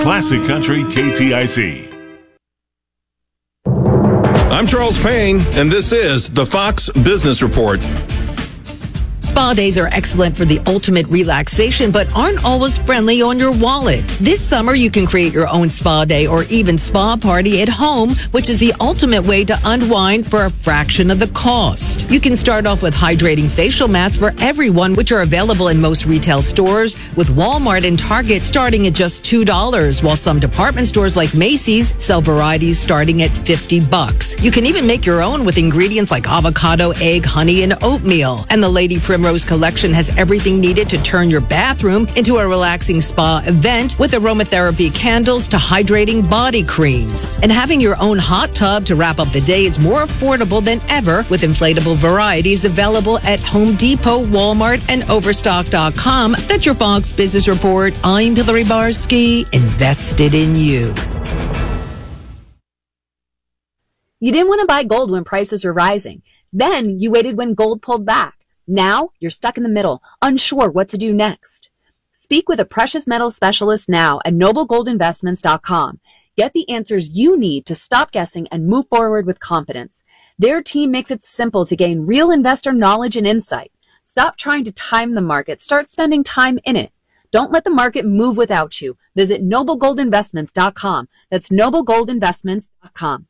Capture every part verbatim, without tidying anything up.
Classic Country K T I C. I'm Charles Payne, and this is the Fox Business Report. Spa days are excellent for the ultimate relaxation, but aren't always friendly on your wallet. This summer, you can create your own spa day or even spa party at home, which is the ultimate way to unwind for a fraction of the cost. You can start off with hydrating facial masks for everyone, which are available in most retail stores, with Walmart and Target starting at just two dollars, while some department stores like Macy's sell varieties starting at fifty bucks. You can even make your own with ingredients like avocado, egg, honey, and oatmeal. And the Lady Primrose collection has everything needed to turn your bathroom into a relaxing spa event, with aromatherapy candles to hydrating body creams. And having your own hot tub to wrap up the day is more affordable than ever, with inflatable varieties available at Home Depot, Walmart, and Overstock dot com. That's your Fox Business Report. I'm Hillary Barsky, invested in you. You didn't want to buy gold when prices were rising. Then you waited when gold pulled back. Now you're stuck in the middle, unsure what to do next. Speak with a precious metal specialist now at Noble Gold Investments dot com. Get the answers you need to stop guessing and move forward with confidence. Their team makes it simple to gain real investor knowledge and insight. Stop trying to time the market. Start spending time in it. Don't let the market move without you. Visit Noble Gold Investments dot com. That's Noble Gold Investments dot com.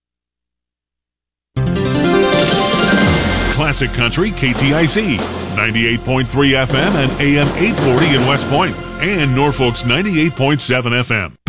Classic Country K T I C, ninety-eight point three F M and A M eight forty in West Point, and Norfolk's ninety-eight point seven F M.